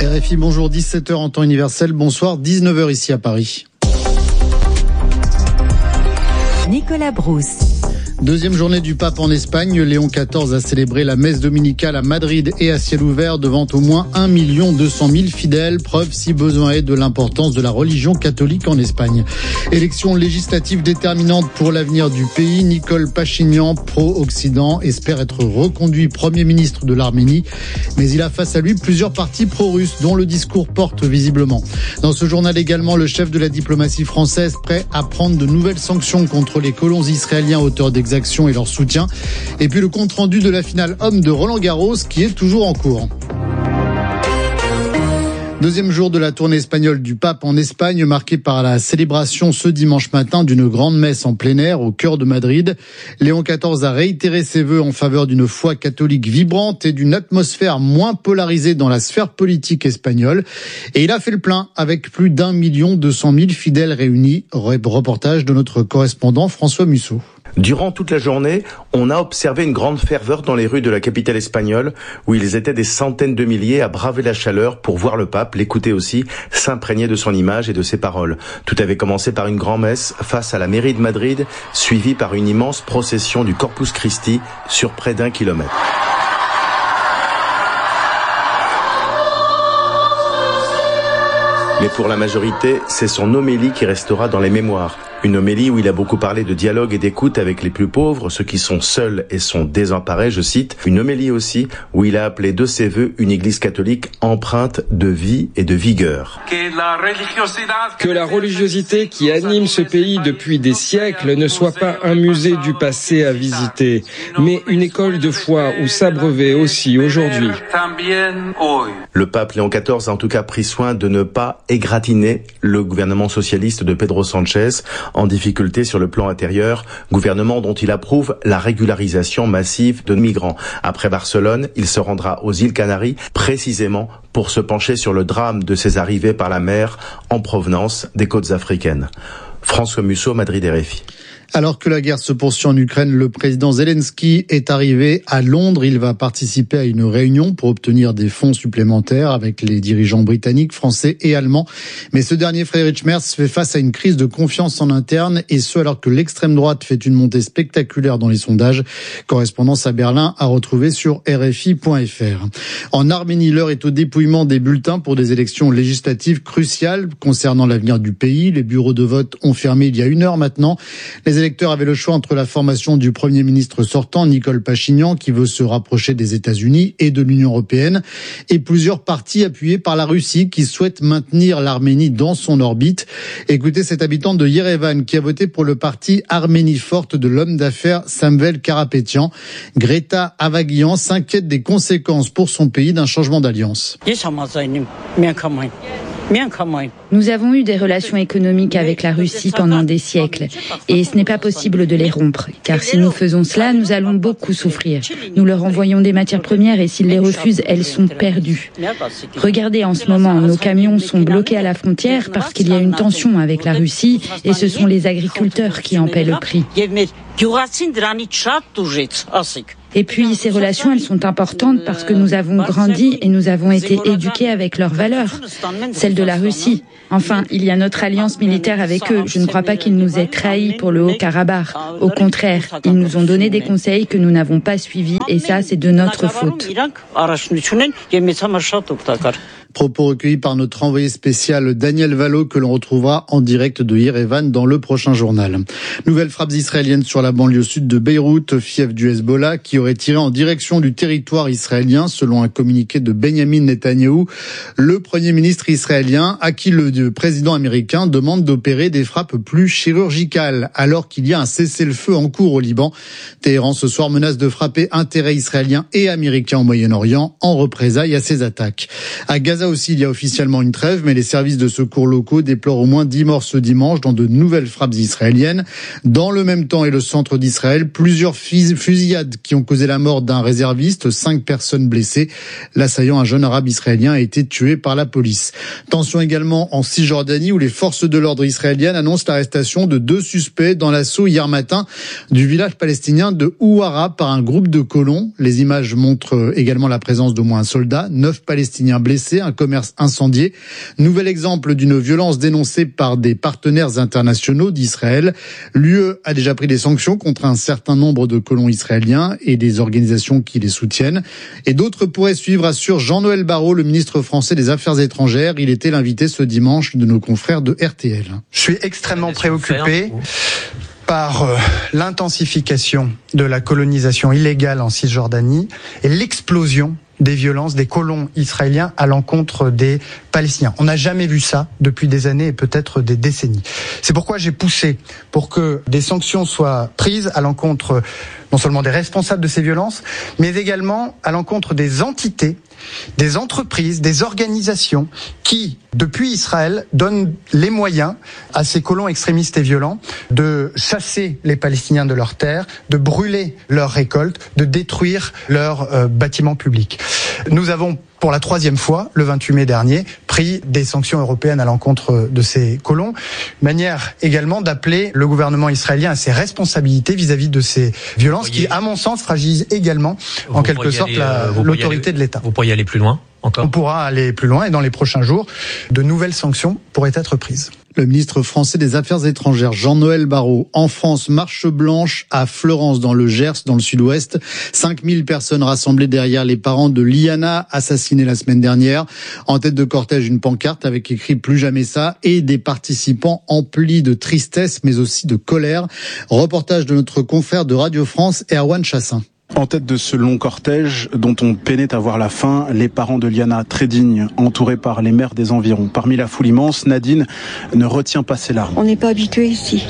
RFI, bonjour, 17h en temps universel, bonsoir, 19h ici à Paris. Nicolas Brousse. Deuxième journée du pape en Espagne, Léon XIV a célébré la messe dominicale à Madrid et à ciel ouvert devant au moins 1 200 000 fidèles, preuve si besoin est de l'importance de la religion catholique en Espagne. Élection législative déterminante pour l'avenir du pays, Nicole Pachinian, pro-Occident, espère être reconduit Premier ministre de l'Arménie, mais il a face à lui plusieurs partis pro-russes dont le discours porte visiblement. Dans ce journal également, le chef de la diplomatie française prêt à prendre de nouvelles sanctions contre les colons israéliens auteurs d'exactions et leur soutien. Et puis le compte-rendu de la finale homme de Roland-Garros qui est toujours en cours. Deuxième jour de la tournée espagnole du pape en Espagne, marquée par la célébration ce dimanche matin d'une grande messe en plein air au cœur de Madrid. Léon XIV a réitéré ses vœux en faveur d'une foi catholique vibrante et d'une atmosphère moins polarisée dans la sphère politique espagnole. Et il a fait le plein avec plus d'1 200 000 fidèles réunis. Reportage de notre correspondant François Musso. Durant toute la journée, on a observé une grande ferveur dans les rues de la capitale espagnole, où ils étaient des centaines de milliers à braver la chaleur pour voir le pape, l'écouter aussi, s'imprégner de son image et de ses paroles. Tout avait commencé par une grand-messe face à la mairie de Madrid, suivie par une immense procession du Corpus Christi sur près d'1 kilomètre. Mais pour la majorité, c'est son homélie qui restera dans les mémoires. Une homélie où il a beaucoup parlé de dialogue et d'écoute avec les plus pauvres, ceux qui sont seuls et sont désemparés, je cite. Une homélie aussi où il a appelé de ses vœux une église catholique empreinte de vie et de vigueur. Que la religiosité qui anime ce pays depuis des siècles ne soit pas un musée du passé à visiter, mais une école de foi où s'abreuver aussi aujourd'hui. Le pape Léon XIV a en tout cas pris soin de ne pas égratigner le gouvernement socialiste de Pedro Sánchez, en difficulté sur le plan intérieur, gouvernement dont il approuve la régularisation massive de migrants. Après Barcelone, il se rendra aux îles Canaries, précisément pour se pencher sur le drame de ces arrivées par la mer en provenance des côtes africaines. François Musso, Madrid, RFI. Alors que la guerre se poursuit en Ukraine, le président Zelensky est arrivé à Londres. Il va participer à une réunion pour obtenir des fonds supplémentaires avec les dirigeants britanniques, français et allemands. Mais ce dernier, Friedrich Merz, fait face à une crise de confiance en interne, et ce alors que l'extrême droite fait une montée spectaculaire dans les sondages. Correspondance à Berlin à retrouver sur RFI.fr. En Arménie, l'heure est au dépouillement des bulletins pour des élections législatives cruciales concernant l'avenir du pays. Les bureaux de vote ont fermé il y a 1 heure maintenant. Les électeurs avaient le choix entre la formation du Premier ministre sortant, Nicole Pachinian, qui veut se rapprocher des États-Unis et de l'Union européenne, et plusieurs partis appuyés par la Russie qui souhaitent maintenir l'Arménie dans son orbite. Écoutez cette habitante de Yerevan qui a voté pour le parti Arménie forte de l'homme d'affaires Samvel Karapetyan. Greta Avagian s'inquiète des conséquences pour son pays d'un changement d'alliance. Nous avons eu des relations économiques avec la Russie pendant des siècles et ce n'est pas possible de les rompre, car si nous faisons cela, nous allons beaucoup souffrir. Nous leur envoyons des matières premières et s'ils les refusent, elles sont perdues. Regardez en ce moment, nos camions sont bloqués à la frontière parce qu'il y a une tension avec la Russie et ce sont les agriculteurs qui en paient le prix. Et puis, ces relations, elles sont importantes parce que nous avons grandi et nous avons été éduqués avec leurs valeurs, celles de la Russie. Enfin, il y a notre alliance militaire avec eux. Je ne crois pas qu'ils nous aient trahis pour le Haut-Karabakh. Au contraire, ils nous ont donné des conseils que nous n'avons pas suivis et ça, c'est de notre faute. Propos recueillis par notre envoyé spécial Daniel Valo que l'on retrouvera en direct de Yerevan dans le prochain journal. Nouvelles frappes israéliennes sur la banlieue sud de Beyrouth, fief du Hezbollah, qui aurait tiré en direction du territoire israélien, selon un communiqué de Benjamin Netanyahou, le Premier ministre israélien, à qui le président américain demande d'opérer des frappes plus chirurgicales, alors qu'il y a un cessez-le-feu en cours au Liban. Téhéran ce soir menace de frapper intérêts israéliens et américains au Moyen-Orient en représailles à ces attaques. À Gaza aussi, il y a officiellement une trêve, mais les services de secours locaux déplorent au moins 10 morts ce dimanche dans de nouvelles frappes israéliennes. Dans le même temps, et le centre d'Israël, plusieurs fusillades qui ont causé la mort d'un réserviste, 5 personnes blessées. L'assaillant, un jeune arabe israélien, a été tué par la police. Tension également en Cisjordanie, où les forces de l'ordre israéliennes annoncent l'arrestation de 2 suspects dans l'assaut hier matin du village palestinien de Ouara par un groupe de colons. Les images montrent également la présence d'au moins un soldat, 9 Palestiniens blessés, un commerce incendié. Nouvel exemple d'une violence dénoncée par des partenaires internationaux d'Israël. L'UE a déjà pris des sanctions contre un certain nombre de colons israéliens et des organisations qui les soutiennent. Et d'autres pourraient suivre, assure Jean-Noël Barrot, le ministre français des Affaires étrangères. Il était l'invité ce dimanche de nos confrères de RTL. Je suis extrêmement préoccupé par l'intensification de la colonisation illégale en Cisjordanie et l'explosion des violences des colons israéliens à l'encontre des Palestiniens. On n'a jamais vu ça depuis des années et peut-être des décennies. C'est pourquoi j'ai poussé pour que des sanctions soient prises à l'encontre non seulement des responsables de ces violences, mais également à l'encontre des entités, des entreprises, des organisations qui, depuis Israël, donnent les moyens à ces colons extrémistes et violents de chasser les Palestiniens de leurs terres, de brûler leurs récoltes, de détruire leurs bâtiments publics. Nous avons, pour la 3e fois, le 28 mai dernier, pris des sanctions européennes à l'encontre de ces colons. Manière également d'appeler le gouvernement israélien à ses responsabilités vis-à-vis de ces violences qui, à mon sens, fragilisent également, en quelque sorte, l'autorité de l'État. Vous pourriez aller plus loin encore ? On pourra aller plus loin et dans les prochains jours, de nouvelles sanctions pourraient être prises. Le ministre français des Affaires étrangères, Jean-Noël Barrot. En France, marche blanche à Fleurance, dans le Gers, dans le sud-ouest. 5000 personnes rassemblées derrière les parents de Liana, assassinée la semaine dernière. En tête de cortège, une pancarte avec écrit « Plus jamais ça » et des participants emplis de tristesse, mais aussi de colère. Reportage de notre confrère de Radio France, Erwan Chassin. En tête de ce long cortège dont on peinait à voir la fin, les parents de Liana, très dignes, entourés par les maires des environs. Parmi la foule immense, Nadine ne retient pas ses larmes. On n'est pas habitué ici.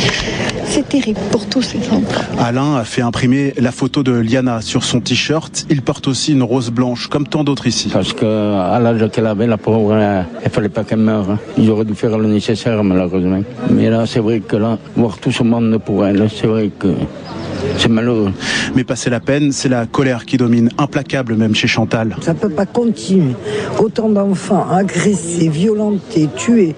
C'est terrible pour tous ces enfants. Alain a fait imprimer la photo de Liana sur son t-shirt. Il porte aussi une rose blanche, comme tant d'autres ici. Parce qu'à l'âge qu'elle avait, la pauvre, il fallait pas qu'elle meure. Ils auraient dû faire le nécessaire, malheureusement. Mais là, c'est vrai que là, voir tout ce monde pour elle, c'est vrai que c'est malheureux. Mais passer la peine, c'est la colère qui domine, implacable même chez Chantal. Ça peut pas continuer. Autant d'enfants agressés, violentés, tués.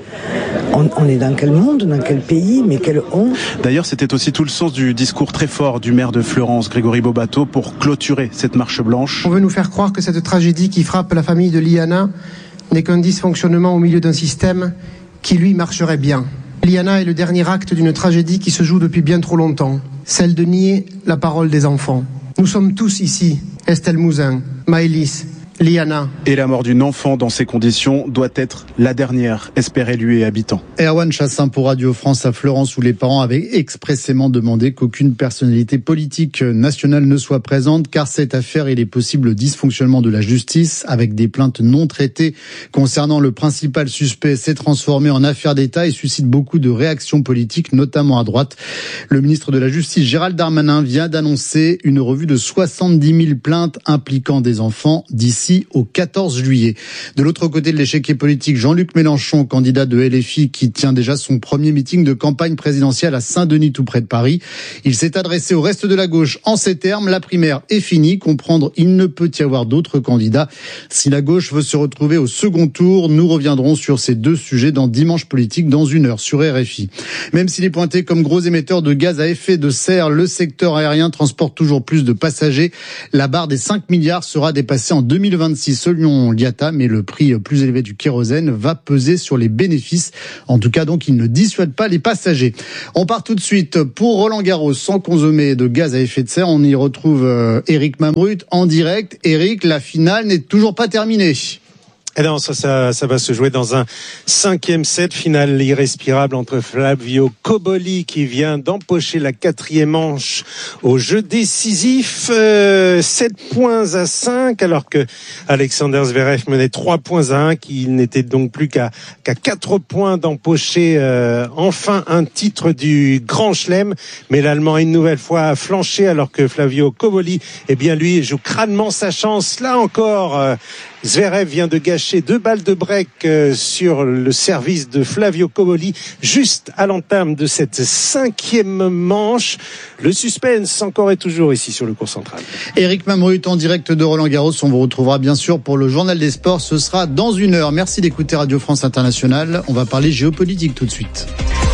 On est dans quel monde, dans quel pays, mais quelle honte. D'ailleurs, c'était aussi tout le sens du discours très fort du maire de Fleurance, Grégory Bobato, pour clôturer cette marche blanche. On veut nous faire croire que cette tragédie qui frappe la famille de Liana n'est qu'un dysfonctionnement au milieu d'un système qui, lui, marcherait bien. Liana est le dernier acte d'une tragédie qui se joue depuis bien trop longtemps, celle de nier la parole des enfants. Nous sommes tous ici, Estelle Mouzin, Maëlys, Liana. Et la mort d'une enfant dans ces conditions doit être la dernière, espère élu et habitant. Erwan Chassin pour Radio France à Fleurance, où les parents avaient expressément demandé qu'aucune personnalité politique nationale ne soit présente, car cette affaire et les possibles dysfonctionnements de la justice, avec des plaintes non traitées concernant le principal suspect, s'est transformé en affaire d'État et suscite beaucoup de réactions politiques, notamment à droite. Le ministre de la Justice, Gérald Darmanin, vient d'annoncer une revue de 70 000 plaintes impliquant des enfants d'ici au 14 juillet. De l'autre côté de l'échiquier politique, Jean-Luc Mélenchon, candidat de LFI, qui tient déjà son premier meeting de campagne présidentielle à Saint-Denis, tout près de Paris. Il s'est adressé au reste de la gauche en ces termes: la primaire est finie, comprendre il ne peut y avoir d'autres candidats. Si la gauche veut se retrouver au second tour, nous reviendrons sur ces deux sujets dans Dimanche Politique dans 1 heure sur RFI. Même s'il est pointé comme gros émetteur de gaz à effet de serre, le secteur aérien transporte toujours plus de passagers. La barre des 5 milliards sera dépassée en 2026 selon l'IATA, mais le prix plus élevé du kérosène va peser sur les bénéfices. En tout cas, donc, il ne dissuade pas les passagers. On part tout de suite pour Roland-Garros, sans consommer de gaz à effet de serre. On y retrouve Eric Mamrut en direct. Eric, la finale n'est toujours pas terminée. Et non, ça va se jouer dans un 5e set, finale irrespirable entre Flavio Cobolli qui vient d'empocher la 4e manche au jeu décisif, 7-5, alors que Alexander Zverev menait 3-1, qu'il n'était donc plus qu'à 4 points d'empocher enfin un titre du Grand Chelem. Mais l'Allemand une nouvelle fois a flanché, alors que Flavio Cobolli, eh bien lui, joue crânement sa chance. Là encore, Zverev vient de gâcher 2 balles de break sur le service de Flavio Cobolli juste à l'entame de cette 5e manche. Le suspense encore et toujours ici sur le court central. Eric Mamrut en direct de Roland-Garros. On vous retrouvera bien sûr pour le journal des sports. Ce sera dans 1 heure. Merci d'écouter Radio France Internationale. On va parler géopolitique tout de suite.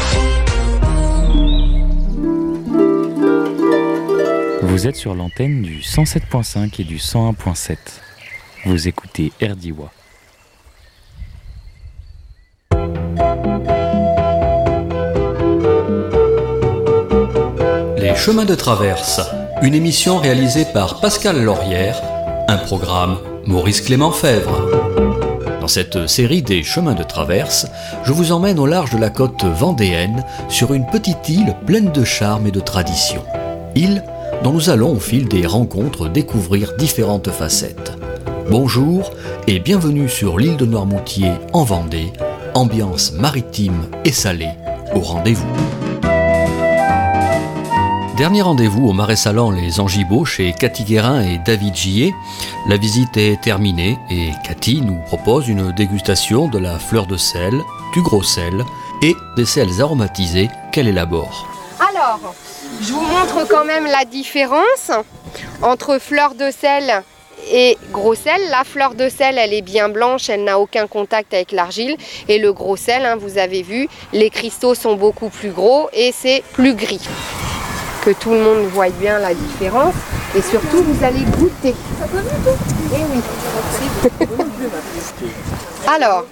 Vous êtes sur l'antenne du 107.5 et du 101.7. Vous écoutez RDIWA. Les chemins de traverse, une émission réalisée par Pascal Laurière, un programme Maurice Clément Fèvre. Dans cette série des chemins de traverse, je vous emmène au large de la côte vendéenne sur une petite île pleine de charme et de tradition. Île dont nous allons au fil des rencontres découvrir différentes facettes. Bonjour et bienvenue sur l'île de Noirmoutier en Vendée, ambiance maritime et salée au rendez-vous. Dernier rendez-vous au Marais Salant les Angibots chez Cathy Guérin et David Gillet. La visite est terminée et Cathy nous propose une dégustation de la fleur de sel, du gros sel et des sels aromatisés qu'elle élabore. Alors, je vous montre quand même la différence entre fleur de sel et gros sel. La fleur de sel, elle est bien blanche, elle n'a aucun contact avec l'argile. Et le gros sel, vous avez vu, les cristaux sont beaucoup plus gros et c'est plus gris. Que tout le monde voit bien la différence. Et surtout, vous allez goûter. Eh oui. Alors,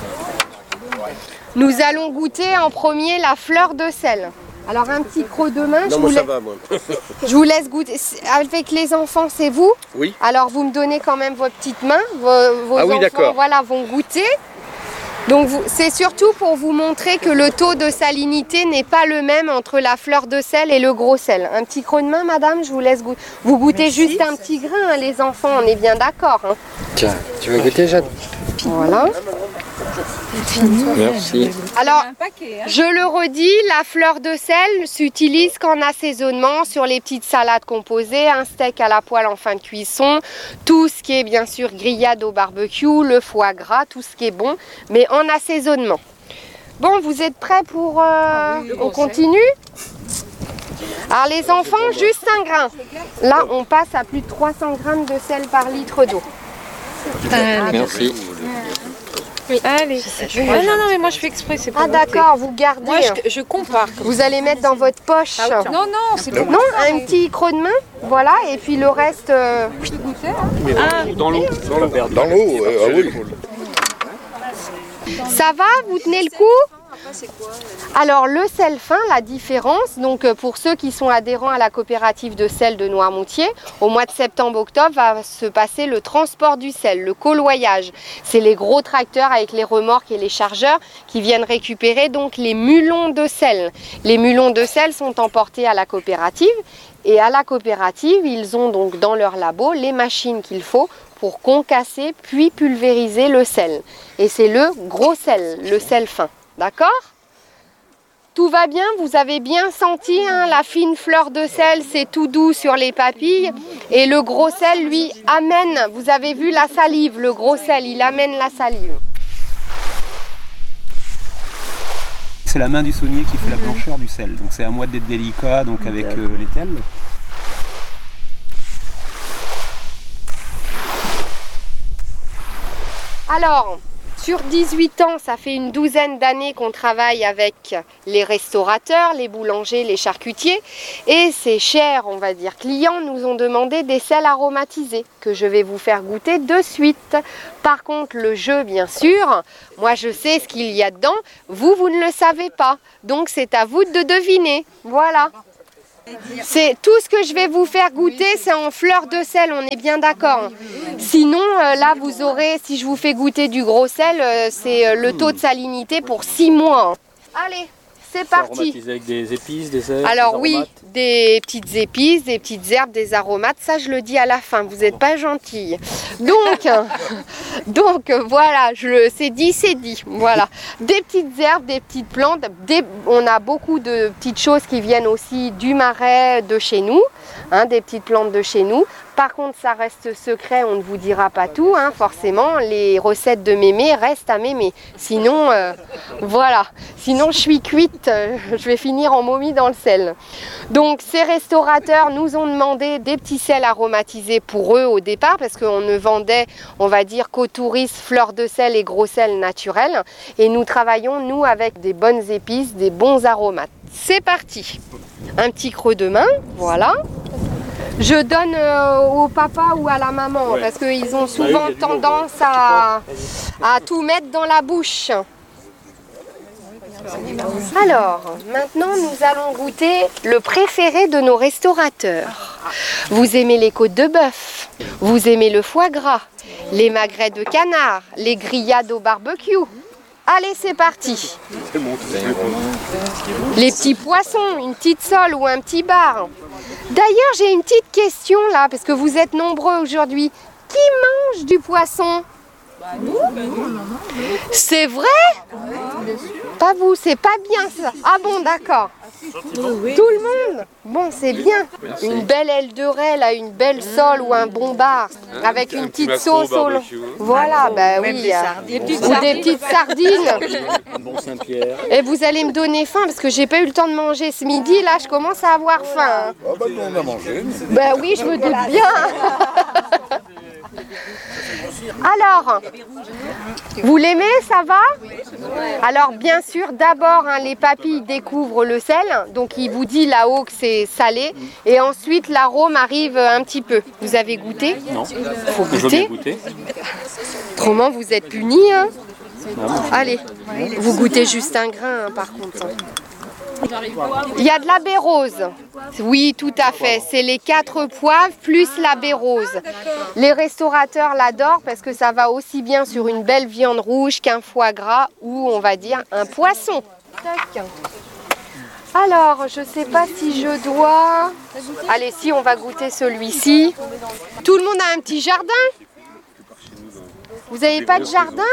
nous allons goûter en premier la fleur de sel. Alors un petit creux de main, je vous laisse goûter. Avec les enfants, c'est vous? Oui. Alors vous me donnez quand même vos petites mains, vos enfants voilà, vont goûter. Donc c'est surtout pour vous montrer que le taux de salinité n'est pas le même entre la fleur de sel et le gros sel. Un petit creux de main, madame, je vous laisse goûter. Vous goûtez juste un petit grain, les enfants, on est bien d'accord. Tiens, tu veux goûter, Jeanne? Voilà. Merci. Alors, je le redis, la fleur de sel s'utilise qu'en assaisonnement sur les petites salades composées, un steak à la poêle en fin de cuisson, tout ce qui est bien sûr grillade au barbecue, le foie gras, tout ce qui est bon, mais en assaisonnement. Bon, vous êtes prêts pour... on continue? Alors les enfants, juste un grain. Là, on passe à plus de 300 grammes de sel par litre d'eau. Merci. Oui. Allez. Non, mais moi je fais exprès, c'est pas. Ah d'accord, vous gardez. Moi je compare. Vous allez mettre dans votre poche. Ah, non, c'est pas. Non, un petit creux de main, voilà, et puis le reste. Dans l'eau. Dans l'eau, ah oui. Ça va? Vous tenez le coup? Alors le sel fin, la différence, donc pour ceux qui sont adhérents à la coopérative de sel de Noirmoutier, au mois de septembre-octobre va se passer le transport du sel, le colloyage. C'est les gros tracteurs avec les remorques et les chargeurs qui viennent récupérer donc les mulons de sel. Les mulons de sel sont emportés à la coopérative et à la coopérative, ils ont donc dans leur labo les machines qu'il faut pour concasser puis pulvériser le sel. Et c'est le gros sel, le sel fin. D'accord? Tout va bien? Vous avez bien senti la fine fleur de sel, c'est tout doux sur les papilles. Et le gros sel, lui, amène, vous avez vu la salive, le gros sel, il amène la salive. C'est la main du saunier qui fait la blancheur du sel. Donc c'est à moi d'être délicat donc avec l'étel. Alors, sur 18 ans, ça fait une douzaine d'années qu'on travaille avec les restaurateurs, les boulangers, les charcutiers. Et ces chers, on va dire, clients nous ont demandé des sels aromatisés que je vais vous faire goûter de suite. Par contre, le jeu, bien sûr, moi je sais ce qu'il y a dedans. Vous, vous ne le savez pas. Donc c'est à vous de deviner. Voilà. C'est tout ce que je vais vous faire goûter, c'est en fleur de sel, on est bien d'accord. Sinon, là, vous aurez, si je vous fais goûter du gros sel, c'est le taux de salinité pour 6 mois. Allez, c'est parti. Aromatisé avec des épices, des herbes. Alors des oui, des petites épices, des petites herbes, des aromates, ça je le dis à la fin, vous n'êtes pas gentille. Donc voilà, c'est dit, voilà. Des petites herbes, des petites plantes, on a beaucoup de petites choses qui viennent aussi du marais de chez nous, des petites plantes de chez nous. Par contre, ça reste secret, on ne vous dira pas tout, forcément. Les recettes de mémé restent à mémé. Sinon, voilà. Sinon, je suis cuite, je vais finir en momie dans le sel. Donc, ces restaurateurs nous ont demandé des petits sels aromatisés pour eux au départ, parce qu'on ne vendait, on va dire, qu'aux touristes fleurs de sel et gros sel naturels. Et nous travaillons, nous, avec des bonnes épices, des bons aromates. C'est parti. Un petit creux de main, voilà. Je donne au papa ou à la maman, parce qu'ils ont souvent tendance à tout mettre dans la bouche. Alors, maintenant, nous allons goûter le préféré de nos restaurateurs. Vous aimez les côtes de bœuf, vous aimez le foie gras, les magrets de canard, les grillades au barbecue. Allez, c'est parti. Les petits poissons, une petite sole ou un petit bar. D'ailleurs, j'ai une petite question là, parce que vous êtes nombreux aujourd'hui. Qui mange du poisson ? C'est vrai ? Pas vous, c'est pas bien ça. Ah bon, d'accord. Tout le monde ? Bon, c'est bien. Une belle aile de raie, là, une belle sole ou un bon bar, avec une petite sauce au long. Voilà, bah oui. Ou des petites sardines. Et vous allez me donner faim, parce que j'ai pas eu le temps de manger ce midi, là, je commence à avoir faim. Ah bah nous on a mangé. Bah oui, je me doute bien. Alors, vous l'aimez, ça va? Alors bien sûr, d'abord, les papilles découvrent le sel, donc il vous dit là-haut que c'est salé, et ensuite l'arôme arrive un petit peu. Vous avez goûté? Non. Faut goûter. Autrement, vous êtes punis. Hein. Allez, vous goûtez juste un grain, par contre. Il y a de la baie rose. Oui, tout à fait. C'est les 4 poivres plus la baie rose. Les restaurateurs l'adorent parce que ça va aussi bien sur une belle viande rouge qu'un foie gras ou, on va dire, un poisson. Tac. Alors, je ne sais pas si je dois... Allez, si, on va goûter celui-ci. Tout le monde a un petit jardin? Vous n'avez pas de jardin?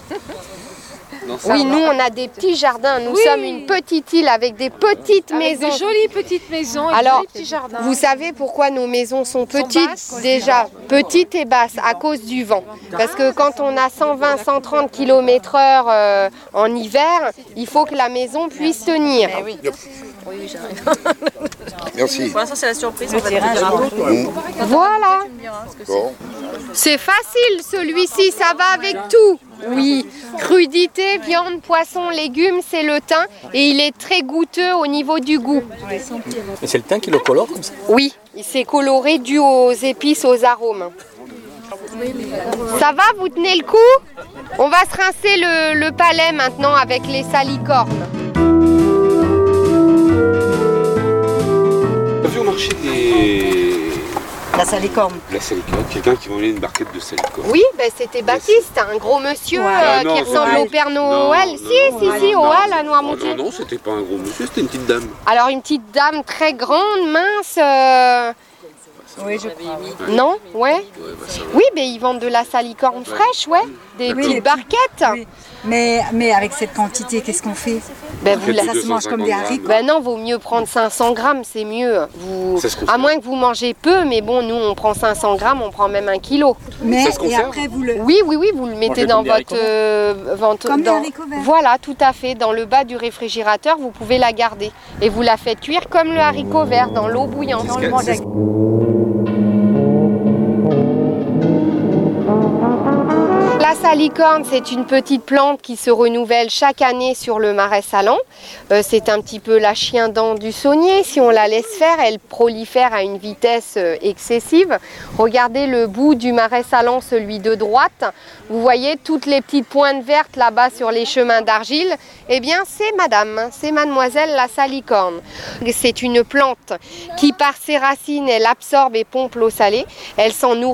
Oui, nous on a des petits jardins, nous sommes une petite île avec des petites maisons. Des jolies petites maisons et alors, des petits jardins. Vous savez pourquoi nos maisons sont petites? Déjà, petites et basses à cause du vent. Parce que quand on a 120-130 km/h en hiver, il faut que la maison puisse tenir. Oui, j'arrive. Merci. Pour l'instant, c'est la surprise. Voilà. Bon. C'est facile celui-ci, ça va avec tout. Oui, crudité, viande, poisson, légumes, c'est le thym et il est très goûteux au niveau du goût. Et c'est le thym qui le colore comme ça? Oui, il s'est coloré dû aux épices, aux arômes. Ça va, vous tenez le coup? On va se rincer le palais maintenant avec les salicornes. T'as vu au marché des... La salicorne. La salicorne, quelqu'un qui vendait une barquette de salicorne. Oui, ben c'était Baptiste, un gros monsieur qui ressemble au Père Noël. Si, au Hall à Noirmoutier. Non, c'était pas un gros monsieur, c'était une petite dame. Alors une petite dame très grande, mince. Oui, je crois. Non? Ouais. Oui, mais ils vendent de la salicorne fraîche, ouais. Des petites barquettes. Oui. Mais avec cette quantité, qu'est-ce qu'on fait? Ben ça se mange comme des haricots. Ben non, vaut mieux prendre 500 grammes, c'est mieux. À moins que vous mangez peu, mais bon, nous on prend 500 grammes, on prend même 1 kilo. Mais et après vous le... Oui, vous le mettez dans votre... Comme des haricots verts. Voilà, tout à fait. Dans le bas du réfrigérateur, vous pouvez la garder. Et vous la faites cuire comme le haricot vert, dans l'eau bouillante. La salicorne, c'est une petite plante qui se renouvelle chaque année sur le marais salant. C'est un petit peu la chien-dent du saunier. Si on la laisse faire, elle prolifère à une vitesse excessive. Regardez le bout du marais salant, celui de droite. Vous voyez toutes les petites pointes vertes là-bas sur les chemins d'argile. Eh bien, c'est mademoiselle la salicorne. C'est une plante qui, par ses racines, elle absorbe et pompe l'eau salée. Elle s'en nourrit